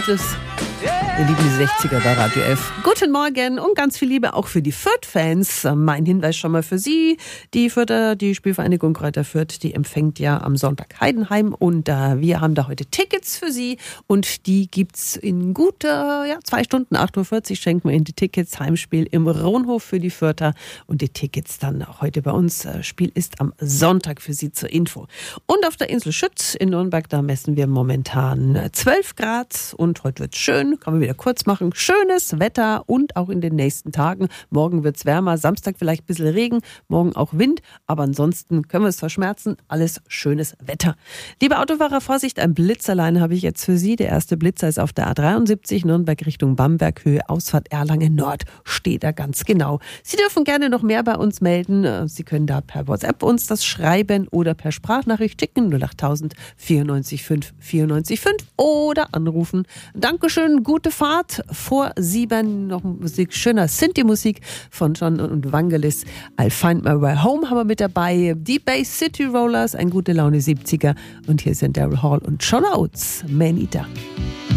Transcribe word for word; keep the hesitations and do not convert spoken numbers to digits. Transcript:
Das, ihr lieben die sechziger bei Radio F. Guten Morgen und ganz viel Liebe auch für die Fürth-Fans. Mein Hinweis schon mal für Sie. Die Fürther, die Spielvereinigung Kräuter Fürth, die empfängt ja am Sonntag Heidenheim und äh, wir haben da heute Tickets für Sie und die gibt's in gut äh, ja, zwei Stunden, acht Uhr vierzig schenken wir Ihnen die Tickets. Heimspiel im Rohnhof für die Fürther und die Tickets dann auch heute bei uns. Äh, Spiel ist am Sonntag für Sie zur Info. Und auf der Insel Schütz in Nürnberg, da messen wir momentan zwölf Grad und Und heute wird's schön, kann man wieder kurz machen. Schönes Wetter und auch in den nächsten Tagen. Morgen wird's wärmer, Samstag vielleicht ein bisschen Regen, morgen auch Wind. Aber ansonsten können wir es verschmerzen. Alles schönes Wetter. Liebe Autofahrer, Vorsicht, ein Blitzerlein habe ich jetzt für Sie. Der erste Blitzer ist auf der A dreiundsiebzig, Nürnberg Richtung Bamberg, Höhe Ausfahrt Erlangen Nord. Steht da ganz genau. Sie dürfen gerne noch mehr bei uns melden. Sie können da per WhatsApp uns das schreiben oder per Sprachnachricht schicken. null acht tausend vierundneunzig fünf vierundneunzig fünf oder anrufen. Dankeschön, gute Fahrt. Vor sieben noch Musik, schöner Sinti-Musik von John und Vangelis. I'll Find My Way Home haben wir mit dabei. Die Bay City Rollers, ein gute Laune siebziger. Und hier sind Daryl Hall und John Oates, Man Eater.